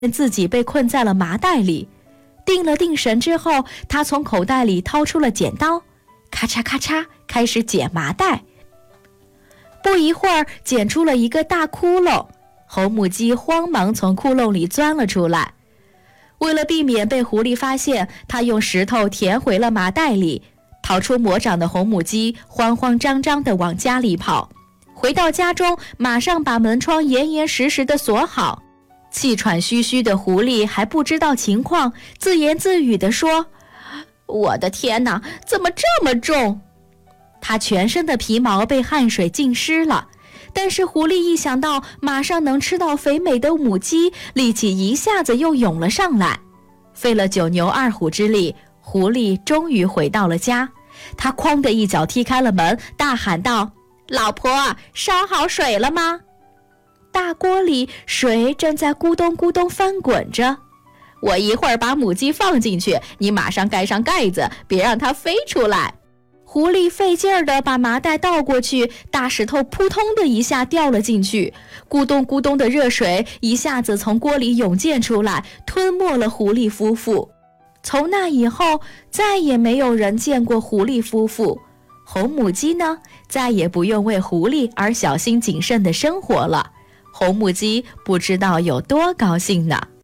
自己被困在了麻袋里。定了定神之后，他从口袋里掏出了剪刀，咔嚓咔嚓开始剪麻袋。不一会儿，剪出了一个大窟窿，红母鸡慌忙从窟窿里钻了出来。为了避免被狐狸发现，他用石头填回了麻袋里。逃出魔掌的红母鸡慌慌张张地往家里跑，回到家中，马上把门窗严严实实地锁好。气喘吁吁的狐狸还不知道情况，自言自语地说：“我的天哪，怎么这么重？”它全身的皮毛被汗水浸湿了，但是狐狸一想到马上能吃到肥美的母鸡，力气一下子又涌了上来。费了9牛2虎之力，狐狸终于回到了家。他哐的一脚踢开了门，大喊道：“老婆，烧好水了吗？”大锅里水正在咕咚咕咚翻滚着。我一会儿把母鸡放进去，你马上盖上盖子，别让它飞出来。狐狸费劲儿地把麻袋倒过去，大石头扑通的一下掉了进去，咕咚咕咚的热水一下子从锅里涌溅出来，吞没了狐狸夫妇。从那以后，再也没有人见过狐狸夫妇。红母鸡呢，再也不用为狐狸而小心谨慎地生活了。红母鸡不知道有多高兴呢。